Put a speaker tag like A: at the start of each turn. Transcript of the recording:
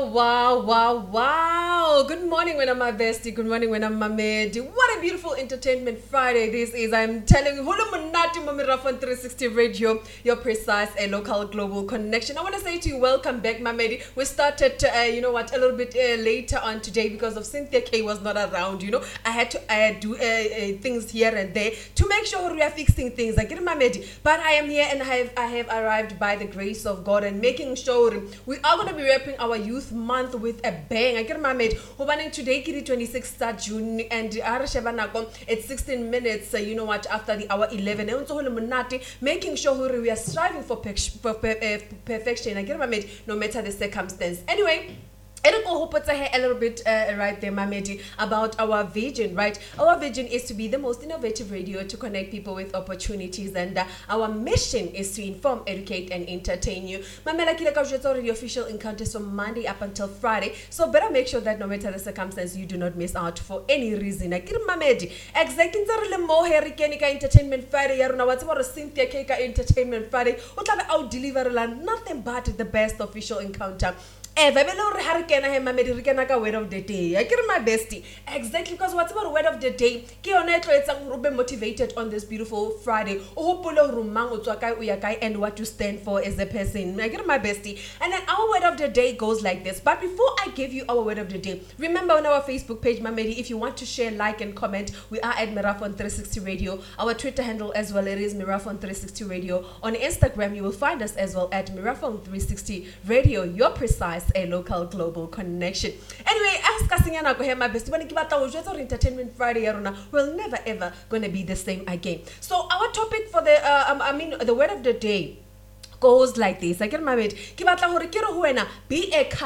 A: Wow. Good morning when I'm my bestie. Good morning when I'm my medi. What a beautiful entertainment Friday this is. I'm telling you, Hulu Munati Mamira on 360 Radio, your precise and local global connection. I want to say to you, welcome back, my medi. We started, a little bit later on today because of Cynthia K was not around. I had to do things here and there to make sure we are fixing things. I get my medi. But I am here and I have arrived by the grace of God and making sure we are going to be wrapping our youth month with a bang. I get my mate. Hobane today kiri 26th June and it's 16 minutes. After the hour 11. Making sure we are striving for perfection. I get my mate. No matter the circumstance. Anyway. A little bit right there, Mamedi, about our vision, right? Our vision is to be the most innovative radio to connect people with opportunities, and our mission is to inform, educate, and entertain you. Mamela Kilaka already official encounters from Monday up until Friday, so better make sure that no matter the circumstance, you do not miss out for any reason. I get Mamedi. Exactly, Entertainment Friday. Yaruna, what's about Cynthia Keka Entertainment Friday? What out deliver nothing but the best official encounter. Word of the day. I get my bestie. Exactly, because what's about word of the day? Be motivated on this beautiful Friday. And what you stand for as a person. I get my bestie. And then our word of the day goes like this. But before I give you our word of the day, remember on our Facebook page, Mamedi, if you want to share, like, and comment, we are at Mirafon 360 Radio. Our Twitter handle as well, it is Mirafon 360 Radio. On Instagram, you will find us as well at Mirafon 360 Radio. Your precise a local global connection. Anyway, ask us my best. When Entertainment Friday, we're never ever gonna be the same again. So our topic for the word of the day goes like this. I get my mate. Be a